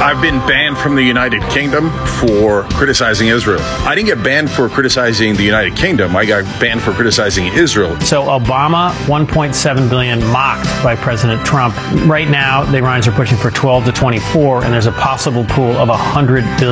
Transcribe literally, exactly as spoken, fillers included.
I've been banned from the United Kingdom for criticizing Israel. I didn't get banned for criticizing the United Kingdom. I got banned for criticizing Israel. So Obama, one point seven billion dollars mocked by President Trump. Right now, the Iranians are pushing for twelve to twenty-four, and there's a possible pool of one hundred billion dollars.